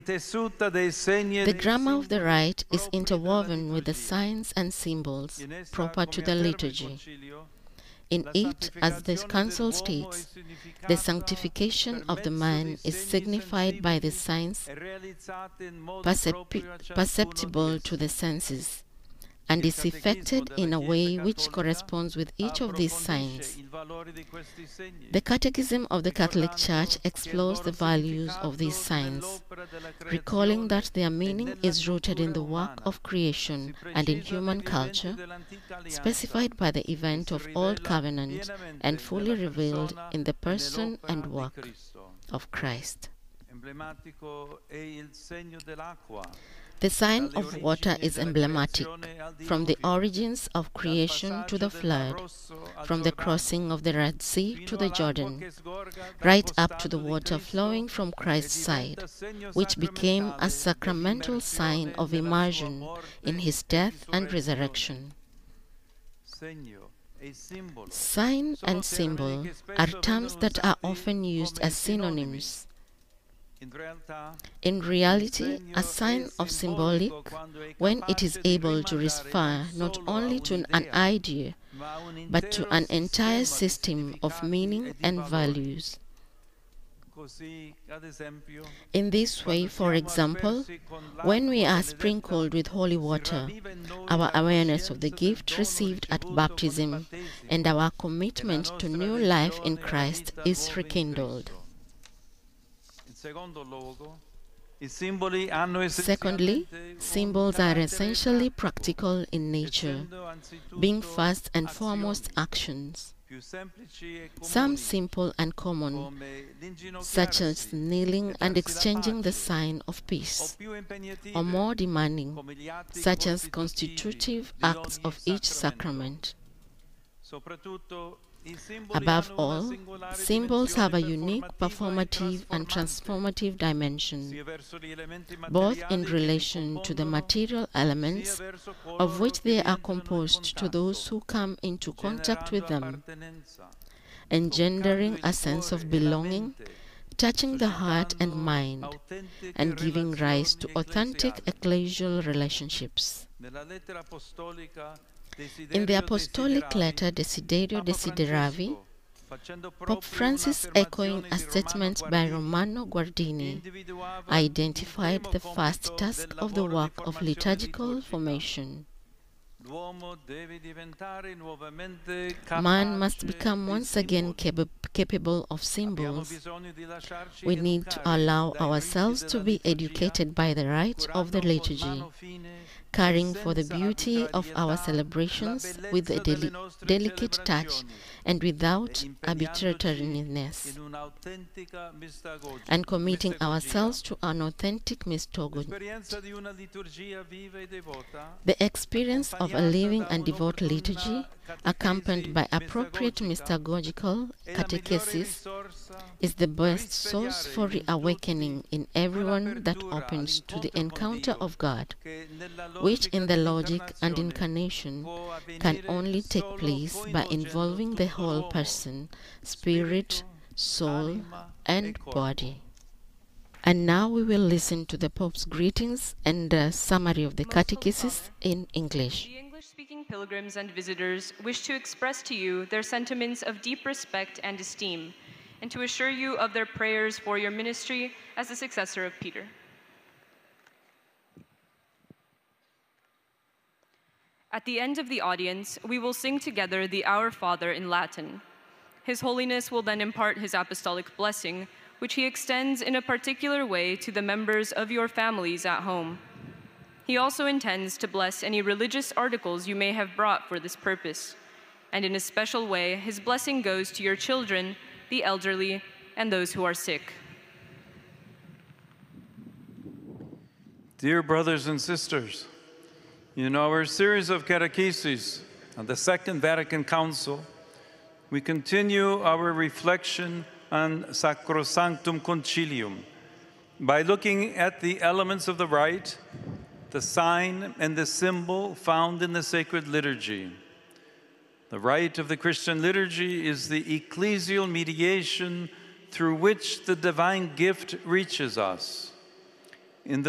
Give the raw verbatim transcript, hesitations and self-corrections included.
The grammar of the rite is interwoven with the signs and symbols proper to the liturgy. In it, as the Council states, the sanctification of the man is signified by the signs percep perceptible to the senses, and is effected in a way which corresponds with each of these signs. The Catechism of the Catholic Church explores the values of these signs, recalling that their meaning is rooted in the work of creation and in human culture, specified by the event of Old Covenant and fully revealed in the person and work of Christ. The sign of water is emblematic, from the origins of creation to the flood, from the crossing of the Red Sea to the Jordan, right up to the water flowing from Christ's side, which became a sacramental sign of immersion in his death and resurrection. Sign and symbol are terms that are often used as synonyms. In reality, a sign of symbolic when it is able to refer not only to an idea, but to an entire system of meaning and values. In this way, for example, when we are sprinkled with holy water, our awareness of the gift received at baptism and our commitment to new life in Christ is rekindled. Secondly, symbols are essentially practical in nature, being first and foremost actions. Some simple and common, such as kneeling and exchanging the sign of peace, or more demanding, such as constitutive acts of each sacrament. Above all, symbols have a unique performative and transformative dimension, both in relation to the material elements of which they are composed to those who come into contact with them, engendering a sense of belonging, touching the heart and mind, and giving rise to authentic ecclesial relationships. In the apostolic letter Desiderio Desideravi, Pope Francis, echoing a statement by Romano Guardini, identified the first task of the work of liturgical formation. Man must become once again cap capable of symbols. We need to allow ourselves to be educated by the rite of the liturgy, caring for the beauty of our celebrations with a deli delicate touch and without arbitrariness, and committing ourselves to an authentic mystagogy. The experience of a living and devout liturgy, accompanied by appropriate mystagogical catechesis, is the best source for reawakening in everyone that opens to the encounter of God, which in the logic and incarnation can only take place by involving the whole person, spirit, soul, and body. And now we will listen to the Pope's greetings and a summary of the catechesis in English. The English-speaking pilgrims and visitors wish to express to you their sentiments of deep respect and esteem, and to assure you of their prayers for your ministry as the successor of Peter. At the end of the audience, we will sing together the Our Father in Latin. His Holiness will then impart his apostolic blessing, which he extends in a particular way to the members of your families at home. He also intends to bless any religious articles you may have brought for this purpose, and in a special way, his blessing goes to your children, the elderly, and those who are sick. Dear brothers and sisters, in our series of catecheses on the Second Vatican Council, we continue our reflection on Sacrosanctum Concilium by looking at the elements of the rite, the sign, and the symbol found in the sacred liturgy. The rite of the Christian liturgy is the ecclesial mediation through which the divine gift reaches us.